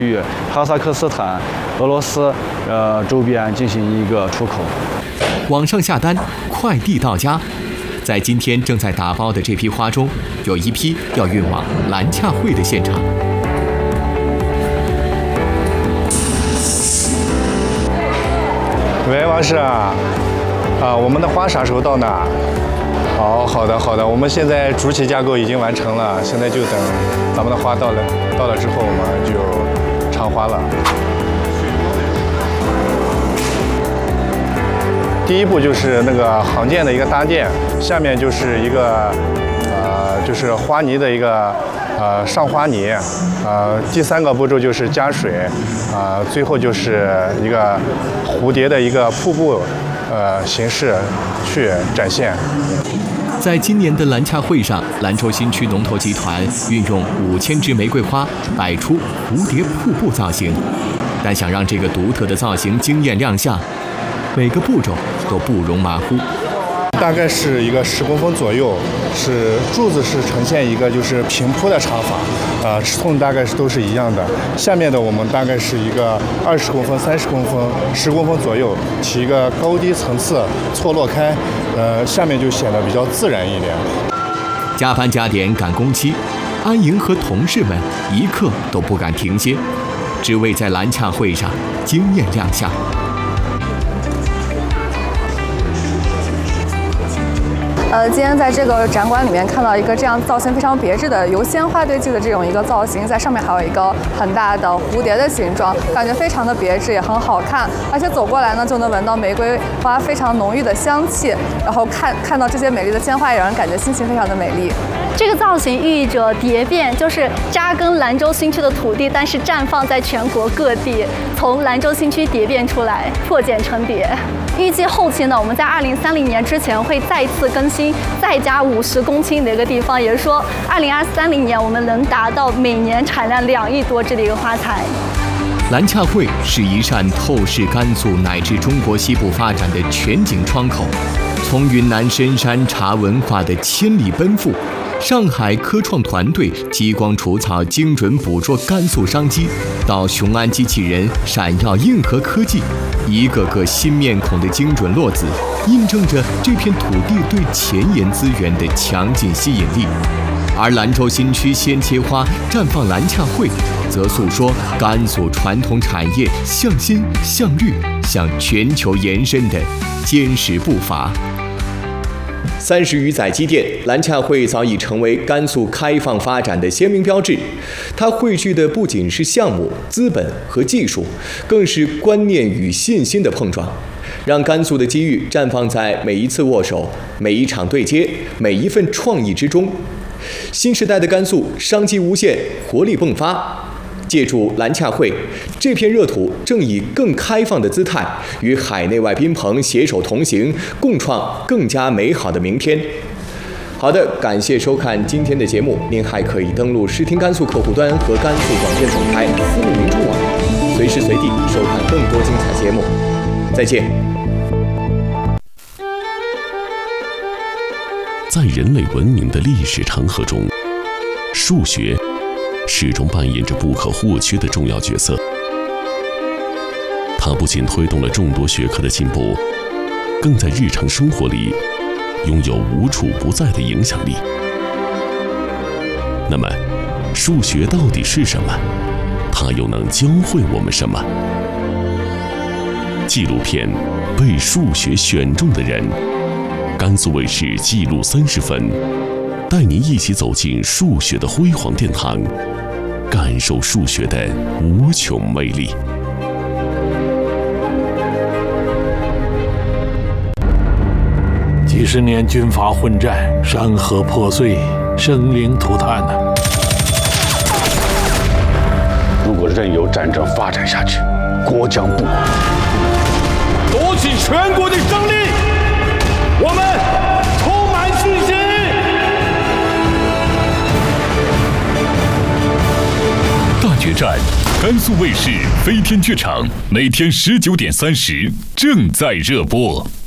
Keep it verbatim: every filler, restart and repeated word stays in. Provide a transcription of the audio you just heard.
与哈萨克斯坦、俄罗斯呃周边进行一个出口。 网上下单，快递到家。在今天正在打包的这批花中，有一批要运往兰洽会的现场。 喂，王师啊，啊，我们的花啥时候到呢？好，好的，好的，我们现在主体架构已经完成了，现在就等咱们的花到了，到了之后我们就插花了。第一步就是那个行件的一个搭建，下面就是一个呃，就是花泥的一个呃上花泥，呃，第三个步骤就是加水，啊、呃，最后就是一个蝴蝶的一个瀑布呃形式去展现。 在今年的兰洽会上，兰州新区龙头集团运用五千支玫瑰花摆出蝴蝶瀑布造型，但想让这个独特的造型惊艳亮相，每个步骤都不容马虎。 大概是一个十公分左右，是柱子是呈现一个就是平铺的插法，啊、呃，尺寸大概是都是一样的。下面的我们大概是一个二十公分、三十公分、十公分左右，起一个高低层次错落开，呃，下面就显得比较自然一点。 加班加点赶工期，安莹和同事们一刻都不敢停歇，只为在兰洽会上惊艳亮相。 呃，今天在这个展馆里面看到一个这样造型非常别致的由鲜花堆积的这种一个造型，在上面还有一个很大的蝴蝶的形状，感觉非常的别致，也很好看。而且走过来呢，就能闻到玫瑰花非常浓郁的香气，然后看看到这些美丽的鲜花，也让人感觉心情非常的美丽。 这个造型寓意着蝶变，就是扎根兰州新区的土地，但是绽放在全国各地，从兰州新区蝶变出来，破茧成蝶。预计后期呢，我们在二零三零年之前会再次更新，再加五十公顷的一个地方，也就是说，二零二三零年我们能达到每年产量两亿多支的一个花材。 兰洽会是一扇透视甘肃乃至中国西部发展的全景窗口，从云南深山茶文化的千里奔赴，上海科创团队激光除草精准捕捉甘肃商机，到雄安机器人闪耀硬核科技，一个个新面孔的精准落子，印证着这片土地对前沿资源的强劲吸引力。而兰州新区鲜切花绽放兰洽会，则诉说甘肃传统产业向新向绿向全球延伸的坚实步伐。三十余载积淀，兰洽会早已成为甘肃开放发展的鲜明标志。它汇聚的不仅是项目、资本和技术，更是观念与信心的碰撞，让甘肃的机遇绽放在每一次握手、每一场对接、每一份创意之中。新时代的甘肃，商机无限，活力迸发。借助兰洽会，这片热土正以更开放的姿态，与海内外宾朋携手同行，共创更加美好的明天。好的，感谢收看今天的节目，您还可以登录视听甘肃客户端和甘肃广电总台私密民众网，随时随地收看更多精彩节目。再见。 在人类文明的历史长河中，数学始终扮演着不可或缺的重要角色。它不仅推动了众多学科的进步，更在日常生活里拥有无处不在的影响力。那么，数学到底是什么？它又能教会我们什么？纪录片《被数学选中的人》，甘肃卫视纪录三十分，带您一起走进数学的辉煌殿堂，感受数学的无穷魅力。 几十年军阀混战，山河破碎，生灵涂炭呢、啊。 如果任由战争发展下去，国将不稳。 夺取全国的胜利，我们充满信心。 大决战，甘肃卫视飞天剧场，每天十九点三十正在热播。